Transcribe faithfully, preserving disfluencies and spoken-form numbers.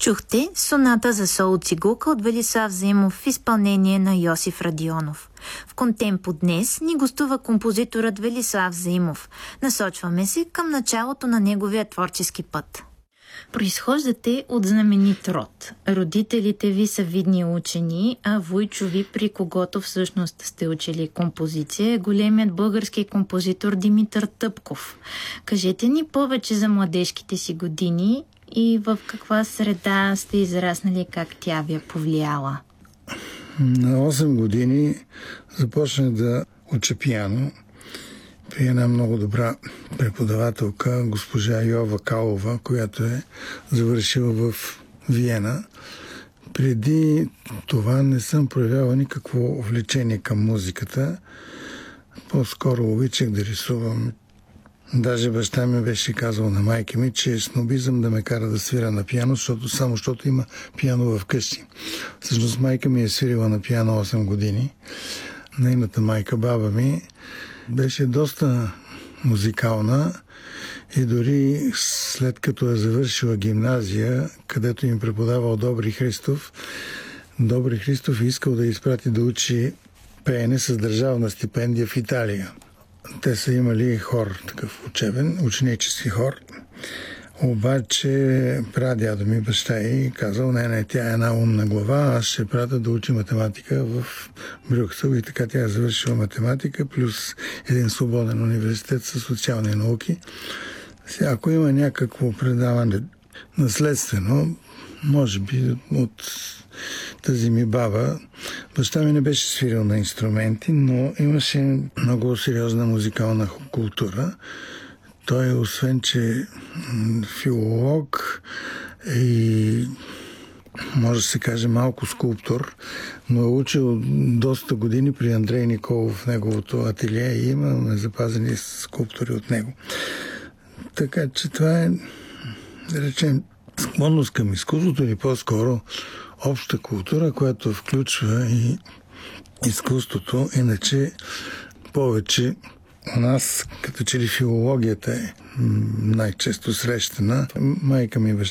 Чухте соната за соло цигулка от Велислав Заимов в изпълнение на Йосиф Радионов. В Контемпо днес ни гостува композиторът Велислав Заимов. Насочваме се към началото на неговия творчески път. Произхождате от знаменит род. Родителите ви са видни учени, а вуйчо ви, при когото всъщност сте учили композиция, е големият български композитор Димитър Тъпков. Кажете ни повече за младежките си години и в каква среда сте израснали, как тя ви е повлияла. На осем години започнах да уча пиано при една много добра преподавателка, госпожа Йова Калова, която е завършила в Виена. Преди това не съм проявявал никакво влечение към музиката. По-скоро обичах да рисувам. Даже баща ми беше казал на майка ми, че е снобизъм да ме кара да свира на пиано, защото, само защото има пиано в къщи. Всъщност майка ми е свирила на пиано осем години. Нейната майка, баба ми, беше доста музикална и дори след като е завършила гимназия, където им преподавал Добри Христов, Добри Христов искал да изпрати да учи пеене с държавна стипендия в Италия. Те са имали хор, такъв учебен, ученически хор. Обаче прадядо ми, баща и казал, не, не, тя е една умна глава, аз ще пратя да учи математика в Брюксел. И така тя е завършила математика, плюс един свободен университет със социални науки. Сега, ако има някакво предаване наследствено, може би от тази ми баба, баща ми не беше свирил на инструменти, но имаше много сериозна музикална култура. Той, освен че филолог и, може да се каже, малко скулптор, но е учил доста години при Андрей Николов в неговото ателие и имаме запазени скулптури от него. Така че това е, да речем, склонност към изкуството или по-скоро обща култура, която включва и изкуството. Иначе повече у нас, като че ли филологията е най-често срещана. Майка ми